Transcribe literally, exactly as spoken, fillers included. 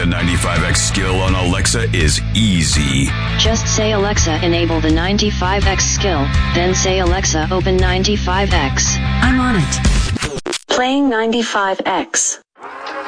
the ninety-five X skill on Alexa is easy. Just say, Alexa, enable the ninety-five X skill, then say, Alexa, open ninety-five X. I'm on it. Playing ninety-five X.